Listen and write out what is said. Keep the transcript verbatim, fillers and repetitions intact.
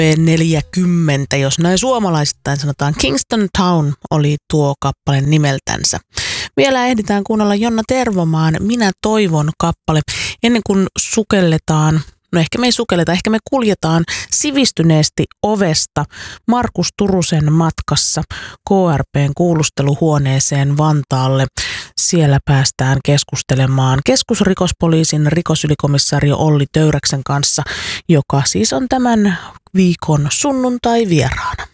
neljäkymmentä, jos näin suomalaisittain sanotaan. Kingston Town oli tuo kappale nimeltänsä. Vielä ehditään kuunnella Jonna Tervomaan Minä toivon kappale ennen kuin sukelletaan. No ehkä me ei sukelleta, ehkä me kuljetaan sivistyneesti ovesta Markus Turusen matkassa K R P:n kuulusteluhuoneeseen Vantaalle. Siellä päästään keskustelemaan keskusrikospoliisin rikosylikomissaario Olli Töyräksen kanssa, joka siis on tämän viikon sunnuntai vieraana.